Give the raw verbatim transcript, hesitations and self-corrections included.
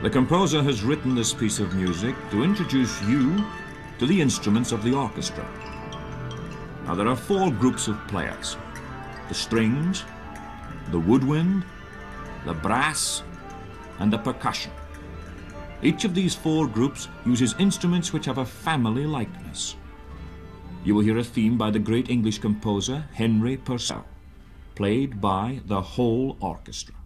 The composer has written this piece of music to introduce you to the instruments of the orchestra. Now, there are four groups of players: the strings, the woodwind, the brass, and the percussion. Each of these four groups uses instruments which have a family likeness. You will hear a theme by the great English composer Henry Purcell, played by the whole orchestra.